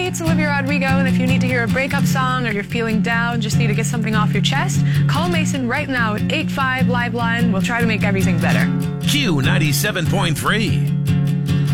it's Olivia Rodrigo, and if you need to hear a breakup song or you're feeling down, just need to get something off your chest, call Mason right now at 85 Liveline. We'll try to make everything better. Q97.3.